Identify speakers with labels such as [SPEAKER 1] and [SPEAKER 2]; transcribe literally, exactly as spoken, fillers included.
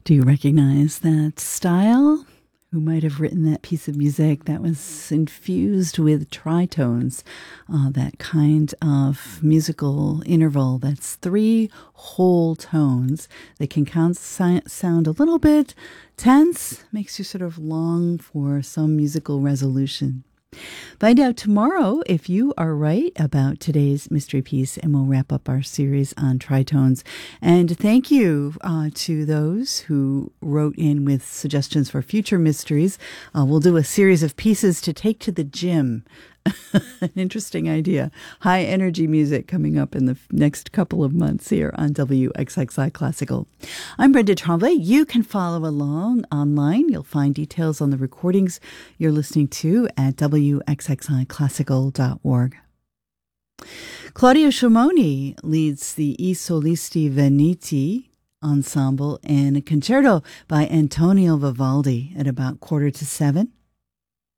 [SPEAKER 1] Do you recognize that style? Who might have written that piece of music that was infused with tritones, uh, that kind of musical interval that's three whole tones that can count, si- sound a little bit tense, makes you sort of long for some musical resolution. Find out tomorrow if you are right about today's mystery piece, and we'll wrap up our series on tritones. And thank you uh, to those who wrote in with suggestions for future mysteries. Uh, we'll do a series of pieces to take to the gym. An interesting idea. High energy music coming up in the next couple of months here on W X X I Classical. I'm Brenda Tremblay. You can follow along online. You'll find details on the recordings you're listening to at W X X I classical dot org. Claudio Scimoni leads the I Solisti Veneti ensemble in a concerto by Antonio Vivaldi at about quarter to seven.